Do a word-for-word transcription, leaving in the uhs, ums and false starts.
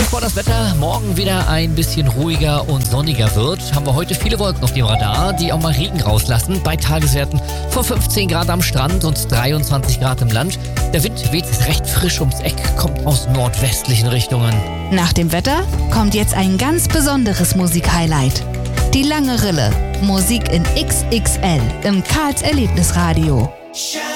Bevor das Wetter morgen wieder ein bisschen ruhiger und sonniger wird, haben wir heute viele Wolken auf dem Radar, die auch mal Regen rauslassen. Bei Tageswerten von fünfzehn Grad am Strand und dreiundzwanzig Grad im Land. Der Wind weht recht frisch ums Eck, kommt aus nordwestlichen Richtungen. Nach dem Wetter kommt jetzt ein ganz besonderes Musik-Highlight. Die lange Rille. Musik in X X L im Karls Erlebnisradio.